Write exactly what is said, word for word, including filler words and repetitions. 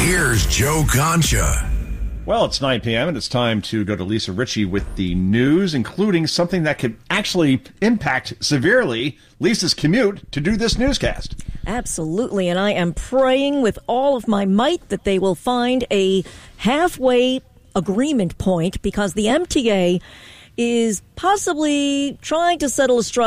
Here's Joe Concha. Well, it's nine p.m. and it's time to go to Lisa Ritchie with the news, including something that could actually impact severely Lisa's commute to do this newscast. Absolutely, and I am praying with all of my might that they will find a halfway agreement point, because the M T A is possibly trying to settle a strike